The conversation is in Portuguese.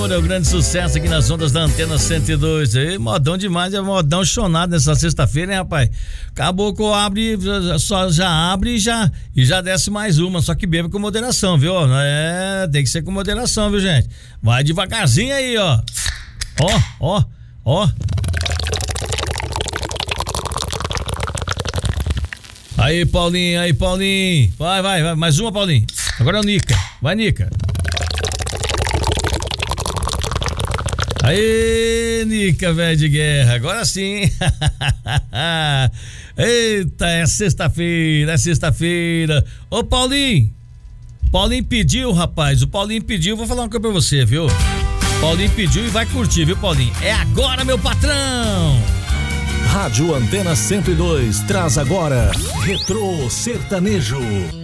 Amor é o grande sucesso aqui nas ondas da Antena 102. Aí, modão demais, é modão chonado nessa sexta-feira, hein, rapaz? Caboclo abre, já abre e já desce mais uma, só que beba com moderação, viu? Tem que ser com moderação, viu, gente? Vai devagarzinho aí, ó. Ó. Aí, Paulinho. Vai. Mais uma, Paulinho. Agora é o Nica. Vai, Nica. Aí, Nica, velho de guerra. Agora sim. Eita, é sexta-feira. Ô, Paulinho. Paulinho pediu, rapaz. O Paulinho pediu. Vou falar uma coisa pra você, viu? Paulinho pediu e vai curtir, viu, Paulinho? É agora, meu patrão! Rádio Antena 102 traz agora Retrô Sertanejo.